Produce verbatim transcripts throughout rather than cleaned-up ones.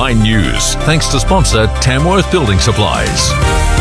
nine News. Thanks to sponsor Tamworth Building Supplies.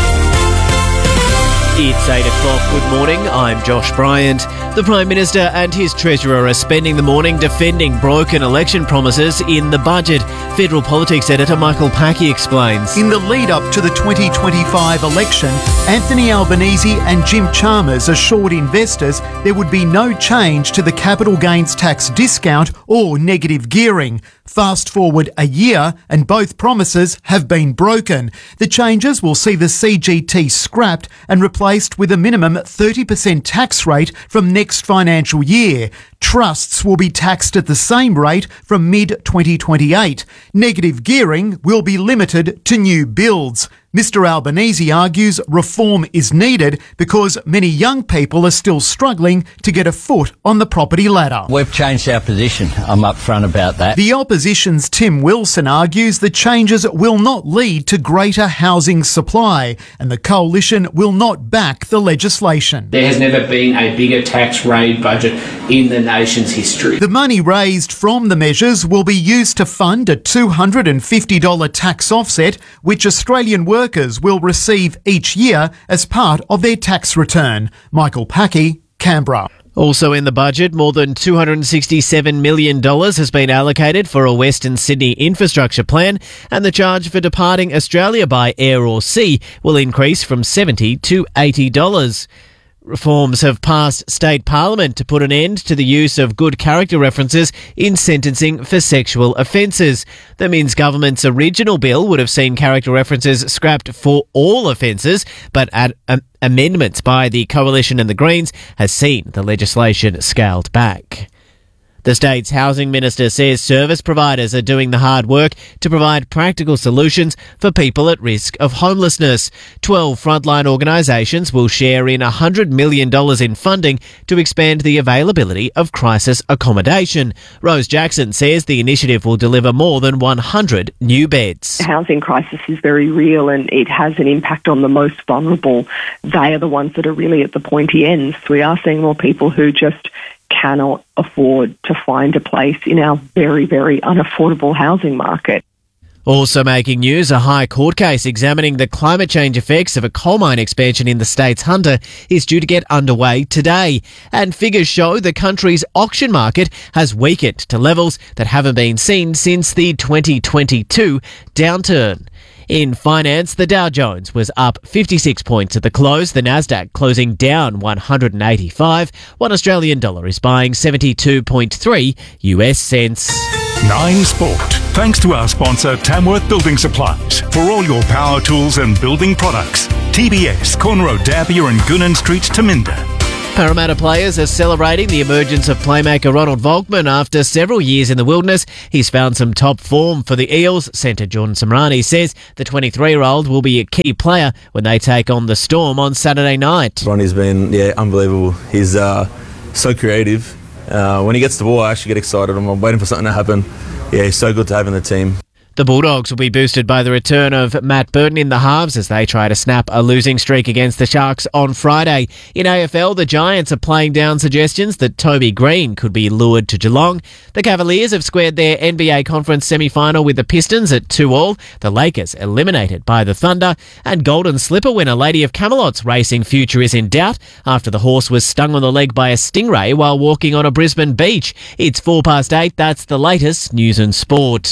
It's eight o'clock. Good morning. I'm Josh Bryant. The Prime Minister and his Treasurer are spending the morning defending broken election promises in the budget. Federal Politics Editor Michael Packey explains. In the lead-up to the twenty twenty-five election, Anthony Albanese and Jim Chalmers assured investors there would be no change to the capital gains tax discount or negative gearing. Fast forward a year and both promises have been broken. The changes will see the C G T scrapped and replaced with a minimum thirty percent tax rate from next financial year. Trusts will be taxed at the same rate from mid twenty twenty-eight. Negative gearing will be limited to new builds. Mister Albanese argues reform is needed because many young people are still struggling to get a foot on the property ladder. We've changed our position. I'm upfront about that. The opposition's Tim Wilson argues the changes will not lead to greater housing supply and the coalition will not back the legislation. There has never been a bigger tax rate budget in the nation's history. The money raised from the measures will be used to fund a two hundred fifty dollars tax offset, which Australian workers will receive each year as part of their tax return. Michael Packey, Canberra. Also in the budget, more than two hundred sixty-seven million dollars has been allocated for a Western Sydney infrastructure plan, and the charge for departing Australia by air or sea will increase from seventy dollars to eighty dollars. Reforms have passed state parliament to put an end to the use of good character references in sentencing for sexual offences. The Minns government's original bill would have seen character references scrapped for all offences, but at, um, amendments by the Coalition and the Greens has seen the legislation scaled back. The state's housing minister says service providers are doing the hard work to provide practical solutions for people at risk of homelessness. Twelve frontline organisations will share in one hundred million dollars in funding to expand the availability of crisis accommodation. Rose Jackson says the initiative will deliver more than one hundred new beds. The housing crisis is very real and it has an impact on the most vulnerable. They are the ones that are really at the pointy ends. We are seeing more people who just cannot afford to find a place in our very, very unaffordable housing market. Also making news, a High Court case examining the climate change effects of a coal mine expansion in the state's Hunter is due to get underway today. And figures show the country's auction market has weakened to levels that haven't been seen since the twenty twenty-two downturn. In finance, the Dow Jones was up fifty-six points at the close, the Nasdaq closing down one hundred eighty-five. One Australian dollar is buying seventy-two point three U S cents. Nine Sport. Thanks to our sponsor Tamworth Building Supplies. For all your power tools and building products. T B S, Corner Road, D'Arby and Goonan Street, Taminda. Parramatta players are celebrating the emergence of playmaker Ronald Volkman after several years in the wilderness. He's found some top form for the Eels. Centre Jordan Samrani says the twenty-three-year-old will be a key player when they take on the Storm on Saturday night. Ronnie's been, yeah, unbelievable. He's uh, so creative. Uh, when he gets the ball, I actually get excited. I'm waiting for something to happen. Yeah, he's so good to have in the team. The Bulldogs will be boosted by the return of Matt Burton in the halves as they try to snap a losing streak against the Sharks on Friday. In A F L, the Giants are playing down suggestions that Toby Green could be lured to Geelong. The Cavaliers have squared their N B A conference semi-final with the Pistons at two all. The Lakers eliminated by the Thunder. And Golden Slipper winner Lady of Camelot's racing future is in doubt after the horse was stung on the leg by a stingray while walking on a Brisbane beach. It's four past eight. That's the latest news and sport.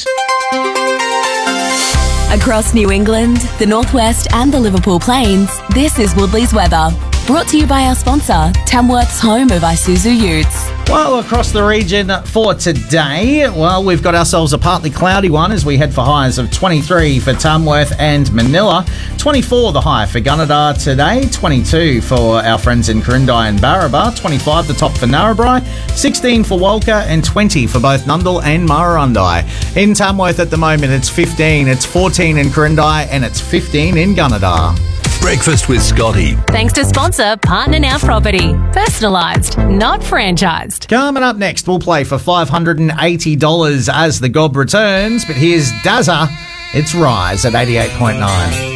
Across New England, the Northwest and the Liverpool Plains, this is Woodley's weather. Brought to you by our sponsor, Tamworth's home of Isuzu Utes. Well, across the region for today, well, we've got ourselves a partly cloudy one as we head for highs of twenty-three for Tamworth and Manila, twenty-four the high for Gunnedah today, twenty-two for our friends in Corindai and Barraba, twenty-five the top for Narrabri, sixteen for Walker and twenty for both Nundle and Murrurundi. In Tamworth at the moment it's fifteen, it's fourteen in Corindai and it's fifteen in Gunnedah. Breakfast with Scotty. Thanks to sponsor Partner Now Property. Personalised, not franchised. Coming up next, we'll play for five hundred eighty dollars as the Gob returns. But here's Dazza. It's Rise at eighty-eight point nine.